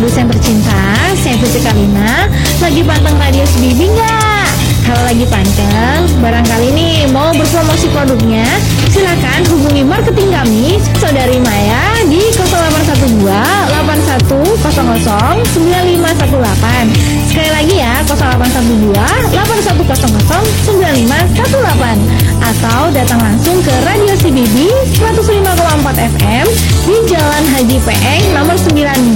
produsen tercinta, saya Putri Kalina. Lagi panteng radio Bibi nggak? Kalau lagi panteng, barangkali nih mau berpromosi produknya, silakan hubungi marketing kami, Saudari Maya di 0812 8100 9518. Sekali lagi ya, 0812 8100 9518. Atau datang langsung ke Radio CBB 105,4 FM di Jalan Haji Peeng nomor 9B